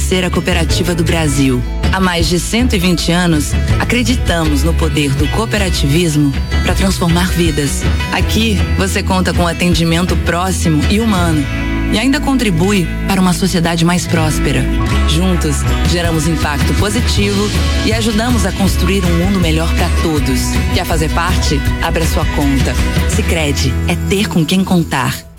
terceira cooperativa do Brasil. Há mais de 120 anos, acreditamos no poder do cooperativismo para transformar vidas. Aqui, você conta com atendimento próximo e humano e ainda contribui para uma sociedade mais próspera. Juntos, geramos impacto positivo e ajudamos a construir um mundo melhor para todos. Quer fazer parte? Abra sua conta. Sicredi é ter com quem contar.